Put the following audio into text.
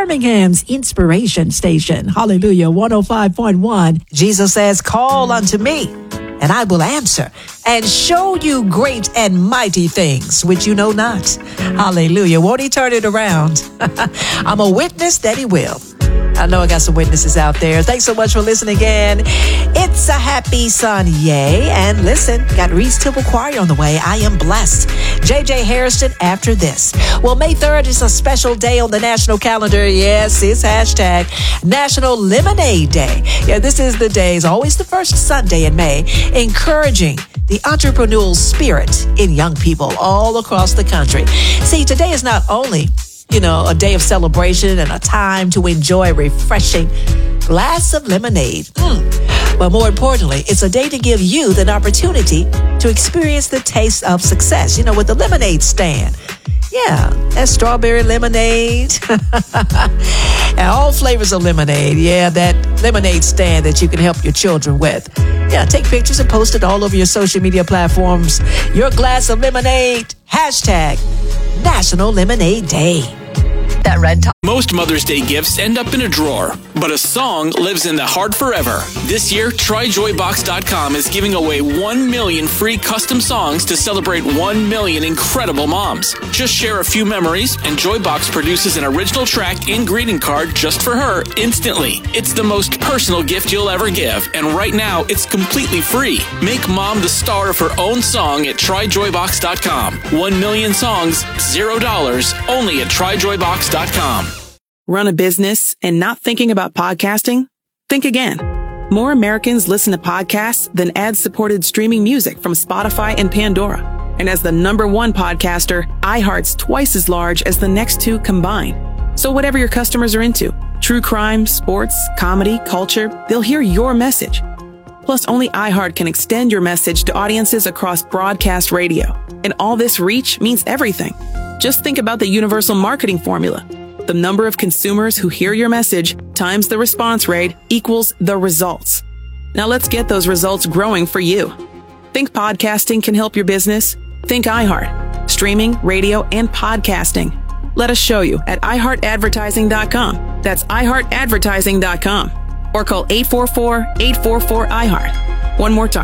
Birmingham's inspiration station. Hallelujah, 105.1. Jesus says, call unto me, and I will answer and show you great and mighty things which you know not. Hallelujah. Won't he turn it around? I'm a witness that he will. I know I got some witnesses out there. Thanks so much for listening again. It's a happy Sunday. And listen, got Reed's Temple Choir on the way. I am blessed. J.J. Harrison after this. Well, May 3rd is a special day on the national calendar. Yes, it's hashtag National Lemonade Day. Yeah, this is the day. It's always the first Sunday in May, encouraging the entrepreneurial spirit in young people all across the country. See, today is not only a day of celebration and a time to enjoy a refreshing glass of lemonade. But more importantly, it's a day to give youth an opportunity to experience the taste of success, with the lemonade stand. Yeah, that strawberry lemonade and all flavors of lemonade. Yeah, that lemonade stand that you can help your children with. Yeah, take pictures and post it all over your social media platforms. Your glass of lemonade, hashtag National Lemonade Day. That red top. Most Mother's Day gifts end up in a drawer, but a song lives in the heart forever. This year, TryJoyBox.com is giving away 1 million free custom songs to celebrate 1 million incredible moms. Just share a few memories, and Joybox produces an original track and greeting card just for her instantly. It's the most personal gift you'll ever give, and right now, it's completely free. Make mom the star of her own song at TryJoyBox.com. 1 million songs, $0, only at TryJoyBox.com. Run a business and not thinking about podcasting? Think again. More Americans listen to podcasts than ad-supported streaming music from Spotify and Pandora. And as the #1 podcaster, iHeart's twice as large as the next two combined. So whatever your customers are into, true crime, sports, comedy, culture, they'll hear your message. Plus, only iHeart can extend your message to audiences across broadcast radio. And all this reach means everything. Just think about the universal marketing formula. The number of consumers who hear your message times the response rate equals the results. Now let's get those results growing for you. Think podcasting can help your business? Think iHeart. Streaming, radio, and podcasting. Let us show you at iHeartAdvertising.com. That's iHeartAdvertising.com. Or call 844-844-iHeart. One more time.